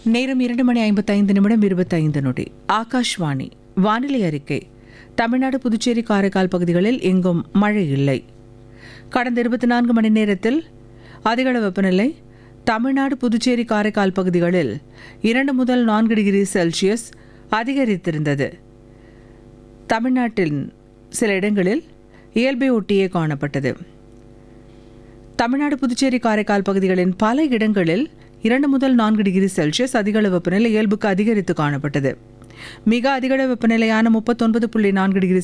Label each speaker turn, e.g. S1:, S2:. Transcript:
S1: நேரம் 2:55 ஆகாஷ்வாணி வானிலை அறிக்கை. தமிழ்நாடு, புதுச்சேரி, காரைக்கால் பகுதிகளில் எங்கும் மழை இல்லை. கடந்த 24 மணி நேரத்தில் அதிகள வெப்பநிலை தமிழ்நாடு, புதுச்சேரி, காரைக்கால் பகுதிகளில் 2 முதல் 4 டிகிரி செல்சியஸ் அதிகரித்திருந்தது. தமிழ்நாட்டின் சில இடங்களில் இயல்பை ஒட்டியே காணப்பட்டது. தமிழ்நாடு, புதுச்சேரி, காரைக்கால் பகுதிகளின் பல இடங்களில் 2 முதல் 4 டிகிரி செல்சியஸ் அதிகள வெப்பநிலை இயல்புக்கு அதிகரித்து காணப்பட்டது. மிக அதிகள வெப்பநிலையான 39.4 டிகிரி